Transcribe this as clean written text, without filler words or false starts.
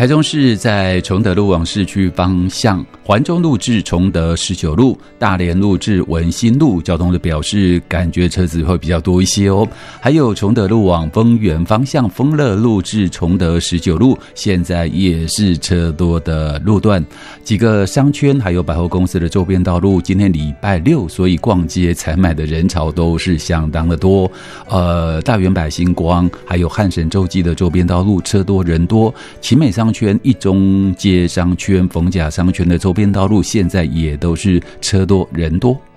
台中市在崇德路往市区方向，环中路至崇德19路、大连路至文心路，交通的表示感觉车子会比较多一些哦。还有崇德路往丰原方向，丰乐路至崇德19路，现在也是车多的路段。几个商圈还有百货公司的周边道路，今天礼拜六，所以逛街采买的人潮都是相当的多。大圆百星光还有汉神洲际的周边道路车多人多，奇美商圈、一中街商圈、逢甲商圈的周边道路现在也都是车多人多。